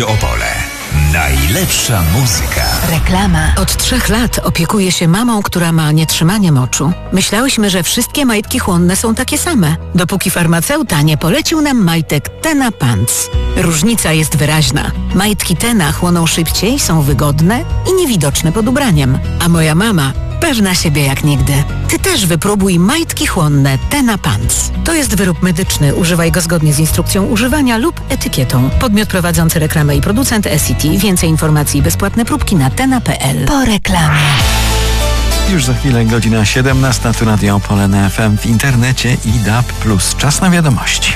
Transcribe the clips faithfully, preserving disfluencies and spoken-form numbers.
Radio Opole. Najlepsza muzyka. Reklama. Od trzech lat opiekuję się mamą, która ma nietrzymanie moczu. Myślałyśmy, że wszystkie majtki chłonne są takie same, dopóki farmaceuta nie polecił nam majtek Tena Pants. Różnica jest wyraźna. Majtki Tena chłoną szybciej, są wygodne i niewidoczne pod ubraniem. A moja mama pewna siebie jak nigdy. Ty też wypróbuj majtki chłonne Tena Pants. To jest wyrób medyczny. Używaj go zgodnie z instrukcją używania lub etykietą. Podmiot prowadzący reklamę i producent S E T. Więcej informacji i bezpłatne próbki na tena kropka p l. Po reklamie. Już za chwilę godzina siedemnasta, tu Radio Opole na F M, w internecie i D A B plus. Czas na wiadomości.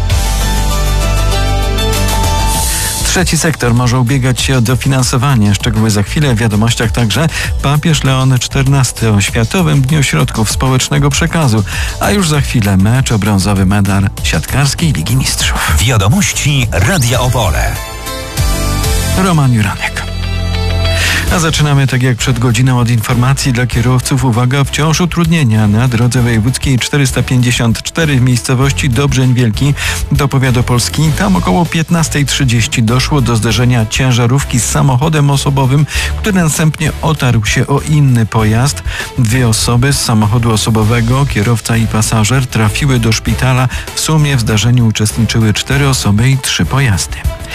Trzeci sektor może ubiegać się o dofinansowanie. Szczegóły za chwilę. W wiadomościach także papież Leon czternasty o Światowym Dniu Środków Społecznego Przekazu. A już za chwilę mecz o brązowy medal siatkarskiej Ligi Mistrzów. Wiadomości Radia Opole. Roman Juranek. A zaczynamy tak jak przed godziną od informacji dla kierowców. Uwaga, wciąż utrudnienia na drodze wojewódzkiej czterysta pięćdziesiąt cztery w miejscowości Dobrzeń Wielki do powiatu Polski. Tam około piętnasta trzydzieści doszło do zderzenia ciężarówki z samochodem osobowym, który następnie otarł się o inny pojazd. Dwie osoby z samochodu osobowego, kierowca i pasażer, trafiły do szpitala. W sumie w zdarzeniu uczestniczyły cztery osoby i trzy pojazdy.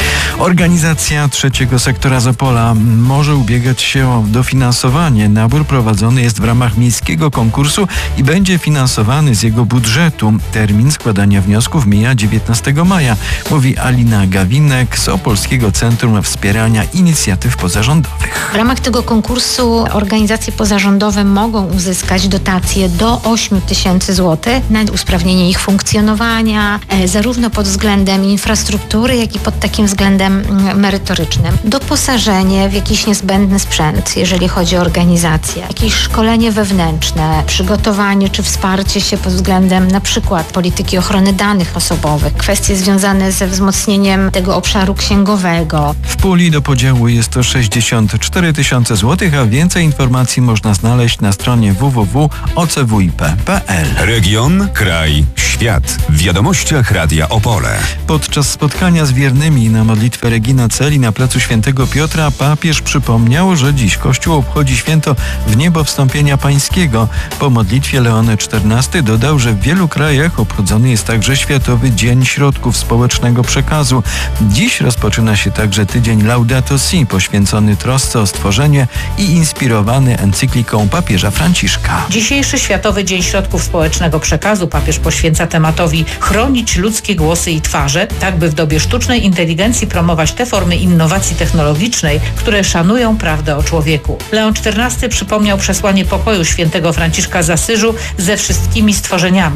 Organizacja trzeciego sektora z Opola może ubiegać się o dofinansowanie. Nabór prowadzony jest w ramach miejskiego konkursu i będzie finansowany z jego budżetu. Termin składania wniosków mija dziewiętnastego maja, mówi Alina Gawinek z Opolskiego Centrum Wspierania Inicjatyw Pozarządowych. W ramach tego konkursu organizacje pozarządowe mogą uzyskać dotacje do ośmiu tysięcy złotych na usprawnienie ich funkcjonowania, zarówno pod względem infrastruktury, jak i pod takim względem merytorycznym. Doposażenie w jakiś niezbędny sprzęt, jeżeli chodzi o organizację, jakieś szkolenie wewnętrzne, przygotowanie czy wsparcie się pod względem na przykład polityki ochrony danych osobowych, kwestie związane ze wzmocnieniem tego obszaru księgowego. W puli do podziału jest to sześćdziesiąt cztery tysiące złotych, a więcej informacji można znaleźć na stronie w w w kropka o c w i p kropka p l. Region, kraj, świat. W wiadomościach Radia Opole. Podczas spotkania z wiernymi na modlitwę Regina Coeli na placu Świętego Piotra papież przypomniał, że dziś Kościół obchodzi święto w niebo wstąpienia pańskiego. Po modlitwie Leon czternasty dodał, że w wielu krajach obchodzony jest także Światowy Dzień Środków Społecznego Przekazu. Dziś rozpoczyna się także tydzień Laudato Si, poświęcony trosce o stworzenie i inspirowany encykliką papieża Franciszka. Dzisiejszy Światowy Dzień Środków Społecznego Przekazu papież poświęca tematowi chronić ludzkie głosy i twarze, tak by w dobie sztucznej inteligencji promować te formy innowacji technologicznej, które szanują prawdę o człowieku. Leon czternasty przypomniał przesłanie pokoju świętego Franciszka z Asyżu ze wszystkimi stworzeniami.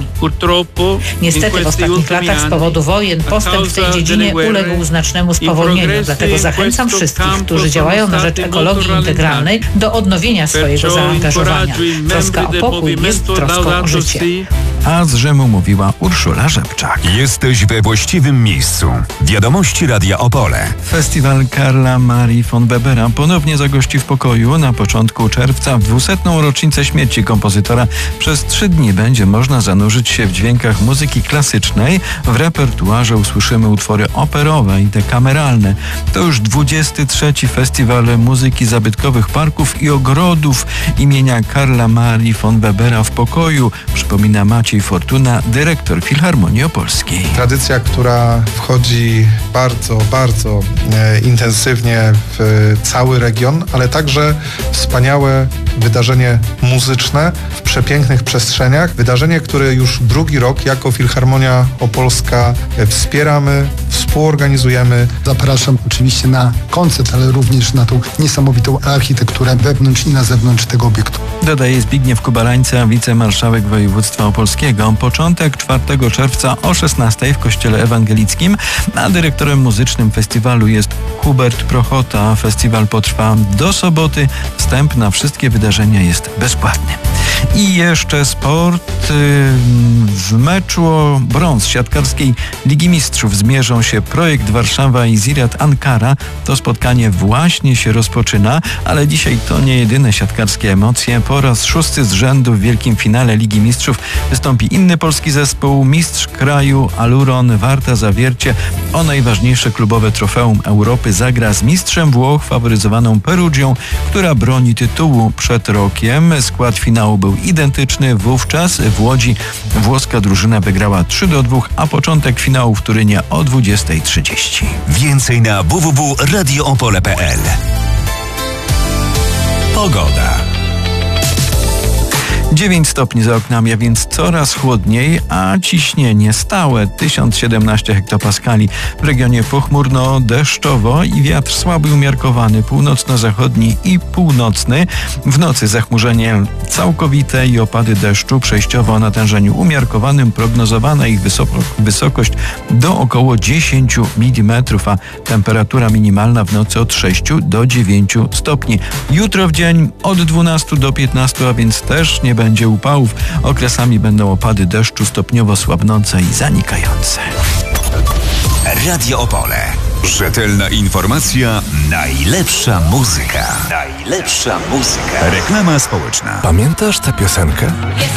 Niestety w ostatnich latach z powodu wojen postęp w tej dziedzinie uległ znacznemu spowolnieniu. Dlatego zachęcam wszystkich, którzy działają na rzecz ekologii integralnej, do odnowienia swojego zaangażowania. Troska o pokój jest troską o życie. A z Rzymu mówiła Urszula Rzepczak. Jesteś we właściwym miejscu. Wiadomości Radia Opole. Festiwal Karla Marii von Webera ponownie zagości w pokoju. Na początku czerwca w dwusetną rocznicę śmierci kompozytora przez trzy dni będzie można zanurzyć się w dźwiękach muzyki klasycznej. W repertuarze usłyszymy utwory operowe i te kameralne. To już dwudziesty trzeci Festiwal Muzyki Zabytkowych Parków i Ogrodów imienia Karla Marii von Webera w pokoju, przypomina Maciej Fortuna, dyrektor Filharmonii Opolskiej. Tradycja, która wchodzi bardzo, bardzo e, intensywnie w cały region, ale także wspaniałe wydarzenie muzyczne w przepięknych przestrzeniach. Wydarzenie, które już drugi rok jako Filharmonia Opolska wspieramy, współorganizujemy. Zapraszam oczywiście na koncert, ale również na tą niesamowitą architekturę wewnątrz i na zewnątrz tego obiektu. Dodaje Zbigniew Kubalańca, wicemarszałek województwa opolskiego. Początek czwartego czerwca o szesnastej w Kościele Ewangelickim, a dyrektorem muzycznym festiwalu jest Hubert Prochota. Festiwal potrwa do soboty. Wstęp na wszystkie wydarzenia jest bezpłatny. I jeszcze sport. W meczu o brąz siatkarskiej Ligi Mistrzów zmierzą się Projekt Warszawa i Ziraat Ankara. To spotkanie właśnie się rozpoczyna, ale dzisiaj to nie jedyne siatkarskie emocje. Po raz szósty z rzędu w wielkim finale Ligi Mistrzów wystąpi inny polski zespół, mistrz kraju Aluron Warta Zawiercie. O najważniejsze klubowe trofeum Europy zagra z mistrzem Włoch, faworyzowaną Perugią, która broni tytułu przed rokiem. Skład finału był identyczny. Wówczas w Łodzi włoska drużyna wygrała trzy do dwóch, a początek finału w Turynie o dwudziestej trzydzieści. Więcej na w w w kropka radio opole kropka p l. Pogoda. dziewięć stopni za oknami, a więc coraz chłodniej, a ciśnienie stałe tysiąc siedemnaście hektopaskali. W regionie pochmurno, deszczowo i wiatr słaby umiarkowany, północno-zachodni i północny. W nocy zachmurzenie całkowite i opady deszczu, przejściowo o natężeniu umiarkowanym. Prognozowana ich wysoko, wysokość do około dziesięć milimetrów, a temperatura minimalna w nocy od sześciu do dziewięciu stopni. Jutro w dzień od dwunastu do piętnastu, a więc też nie będzie upałów. Okresami będą opady deszczu stopniowo słabnące i zanikające. Radio Opole. Rzetelna informacja, najlepsza muzyka. Najlepsza muzyka. Reklama społeczna. Pamiętasz tę piosenkę?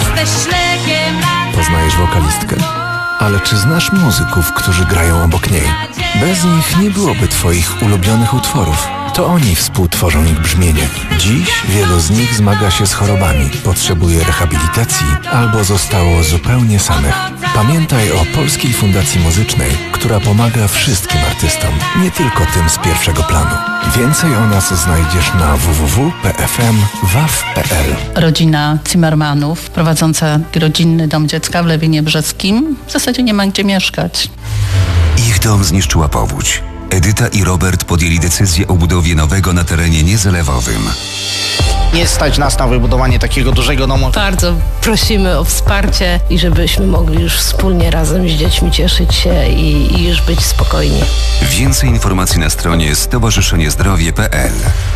Poznajesz wokalistkę? Ale czy znasz muzyków, którzy grają obok niej? Bez nich nie byłoby twoich ulubionych utworów. To oni współtworzą ich brzmienie. Dziś wielu z nich zmaga się z chorobami, potrzebuje rehabilitacji albo zostało zupełnie samych. Pamiętaj o Polskiej Fundacji Muzycznej, która pomaga wszystkim artystom, nie tylko tym z pierwszego planu. Więcej o nas znajdziesz na w w w kropka p f m waw kropka p l. Rodzina Zimmermanów, prowadząca rodzinny dom dziecka w Lewinie Brzeskim, w zasadzie nie ma gdzie mieszkać. Ich dom zniszczyła powódź. Edyta i Robert podjęli decyzję o budowie nowego na terenie niezalewowym. Nie stać nas na wybudowanie takiego dużego domu. Bardzo prosimy o wsparcie i żebyśmy mogli już wspólnie razem z dziećmi cieszyć się i, i już być spokojni. Więcej informacji na stronie stowarzyszenie zdrowie kropka p l.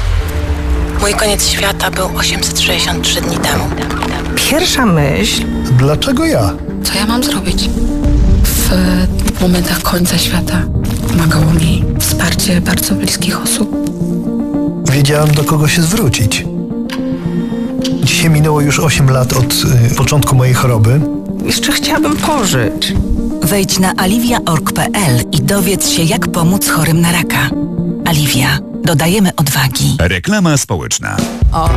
Mój koniec świata był osiemset sześćdziesiąt trzy dni temu. Pierwsza myśl... Dlaczego ja? Co ja mam zrobić? W momentach końca świata pomagało mi wsparcie bardzo bliskich osób. Wiedziałam, do kogo się zwrócić. Dzisiaj minęło już osiem lat od y, początku mojej choroby. Jeszcze chciałabym pożyć. Wejdź na aliwia kropka org kropka p l i dowiedz się, jak pomóc chorym na raka. Aliwia. Dodajemy odwagi. Reklama społeczna. O.